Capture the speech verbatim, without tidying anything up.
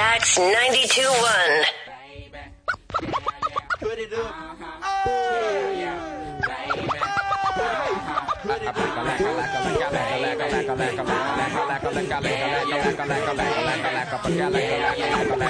X ninety-two point one. Put it up. Oh,